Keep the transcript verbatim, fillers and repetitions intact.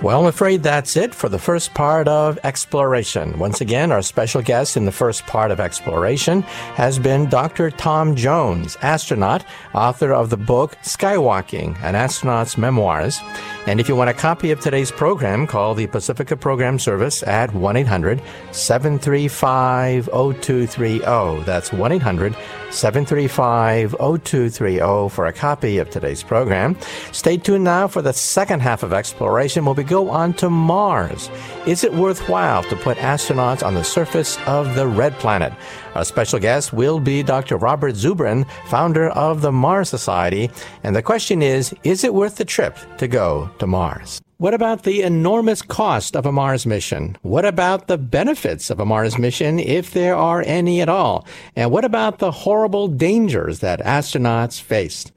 Well, I'm afraid that's it for the first part of Exploration. Once again, our special guest in the first part of Exploration has been Doctor Tom Jones, astronaut, author of the book Skywalking, an Astronaut's Memoirs. And if you want a copy of today's program, call the Pacifica Program Service at one eight hundred seven three five zero two three zero. That's one eight hundred seven three five zero two three zero for a copy of today's program. Stay tuned now for the second half of Exploration, where we go on to Mars. Is it worthwhile to put astronauts on the surface of the red planet? Our special guest will be Doctor Robert Zubrin, founder of the Mars Society. And the question is, is it worth the trip to go to Mars? What about the enormous cost of a Mars mission? What about the benefits of a Mars mission, if there are any at all? And what about the horrible dangers that astronauts face?